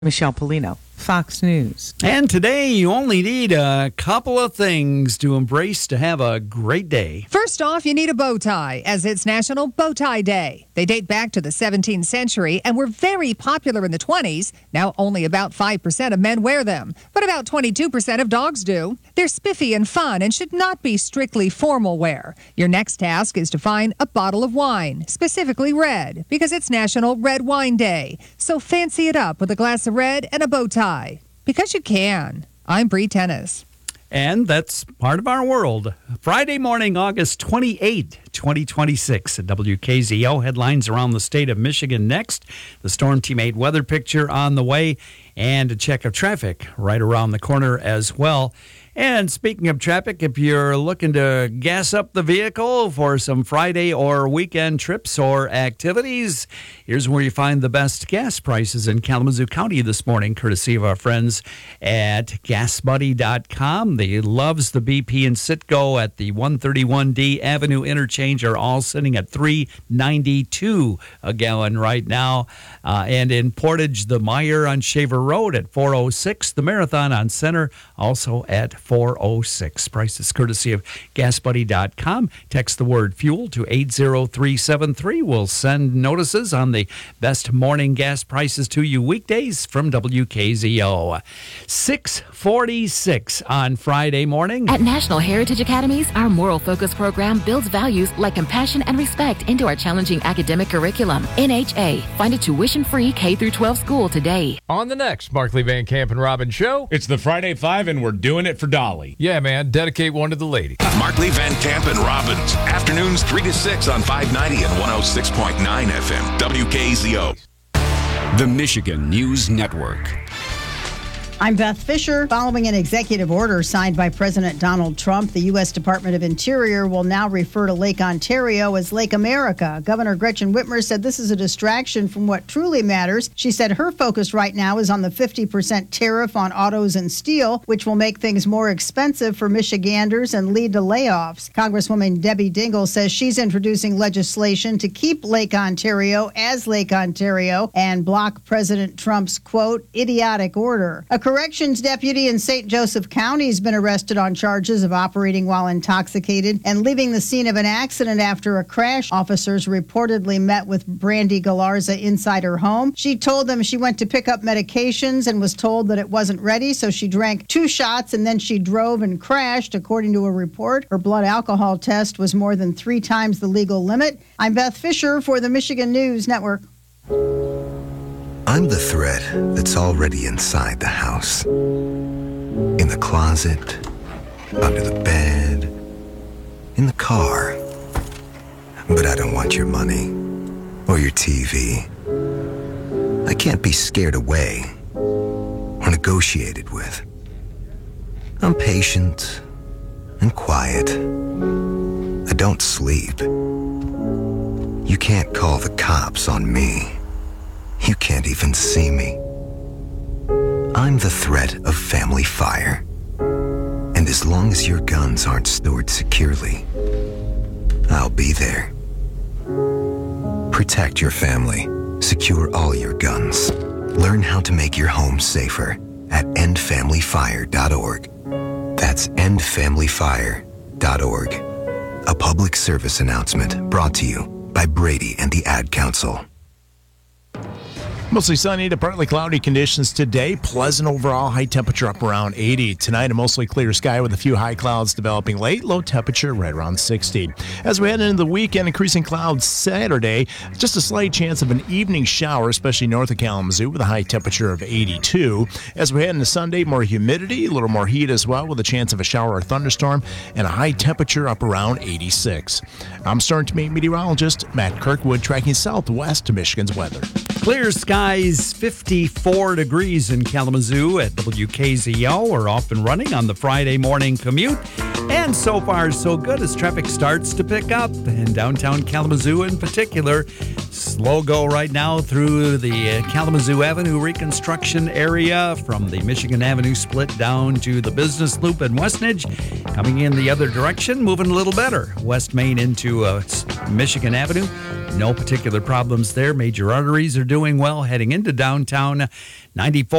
Michelle Polino, Fox News. And today you only need a couple of things to embrace to have a great day. First off, you need a bow tie, as it's National Bow Tie Day. They date back to the 17th century and were very popular in the 20s. Now only about 5% of men wear them, but about 22% of dogs do. They're spiffy and fun and should not be strictly formal wear. Your next task is to find a bottle of wine, specifically red, because it's National Red Wine Day. So fancy it up with a glass of red and a bow tie, because you can. I'm Bree Tennis. And that's part of our world. Friday morning, August 28, 2026. At WKZO, headlines around the state of Michigan next. The Storm Team 8 weather picture on the way, and a check of traffic right around the corner as well. And speaking of traffic, if you're looking to gas up the vehicle for some Friday or weekend trips or activities, here's where you find the best gas prices in Kalamazoo County this morning, courtesy of our friends at GasBuddy.com. The Loves, the BP, and Citgo at the 131D Avenue interchange are all sitting at $3.92 a gallon right now. And in Portage, the Meyer on Shaver Road at $4.06. The Marathon on Center also at $4.06. Prices courtesy of GasBuddy.com. Text the word fuel to 80373. We'll send notices on the best morning gas prices to you weekdays from WKZO. 6:46 on Friday morning. At National Heritage Academies, our moral focus program builds values like compassion and respect into our challenging academic curriculum. NHA. Find a tuition-free K-12 school today. On the next Markley Van Camp and Robin show, it's the Friday Five, and we're doing it for Dolly. Yeah, man. Dedicate one to the lady. Markley Van Camp and Robbins. Afternoons 3 to 6 on 590 and 106.9 FM. WKZO. The Michigan News Network. I'm Beth Fisher. Following an executive order signed by President Donald Trump, the U.S. Department of Interior will now refer to Lake Ontario as Lake America. Governor Gretchen Whitmer said this is a distraction from what truly matters. She said her focus right now is on the 50% tariff on autos and steel, which will make things more expensive for Michiganders and lead to layoffs. Congresswoman Debbie Dingell says she's introducing legislation to keep Lake Ontario as Lake Ontario and block President Trump's, quote, idiotic order. A corrections deputy in St. Joseph County has been arrested on charges of operating while intoxicated and leaving the scene of an accident after a crash. Officers reportedly met with Brandy Galarza inside her home. She told them she went to pick up medications and was told that it wasn't ready, so she drank 2 shots and then she drove and crashed, according to a report. Her blood alcohol test was more than 3 times the legal limit. I'm Beth Fisher for the Michigan News Network. I'm the thread that's already inside the house. In the closet, under the bed, in the car. But I don't want your money or your TV. I can't be scared away or negotiated with. I'm patient and quiet. I don't sleep. You can't call the cops on me. You can't even see me. I'm the threat of family fire. And as long as your guns aren't stored securely, I'll be there. Protect your family. Secure all your guns. Learn how to make your home safer at endfamilyfire.org. That's endfamilyfire.org. A public service announcement brought to you by Brady and the Ad Council. Mostly sunny to partly cloudy conditions today. Pleasant overall, high temperature up around 80. Tonight, a mostly clear sky with a few high clouds developing late. Low temperature right around 60. As we head into the weekend, increasing clouds Saturday. Just a slight chance of an evening shower, especially north of Kalamazoo, with a high temperature of 82. As we head into Sunday, more humidity, a little more heat as well, with a chance of a shower or thunderstorm, and a high temperature up around 86. I'm Storm Team 8 meteorologist Matt Kirkwood, tracking southwest to Michigan's weather. Clear skies, 54 degrees in Kalamazoo at WKZO. We're off and running on the Friday morning commute. And so far, so good as traffic starts to pick up in downtown Kalamazoo in particular. Slow go right now through the Kalamazoo Avenue reconstruction area from the Michigan Avenue split down to the Business Loop in Westnedge. Coming in the other direction, moving a little better. West Main into Michigan Avenue. No particular problems there. Major arteries are doing well heading into downtown. 94